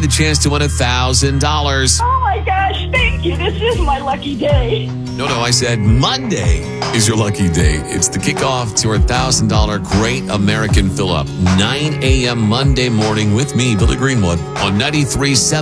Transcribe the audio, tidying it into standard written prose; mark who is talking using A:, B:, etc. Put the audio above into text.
A: the chance to win $1,000.
B: Oh my gosh, thank you. This is my lucky day.
A: No, I said Monday is your lucky day. It's the kickoff to our $1,000 Great American Fill-Up. 9 a.m. Monday morning with me, Billy Greenwood, on 93.7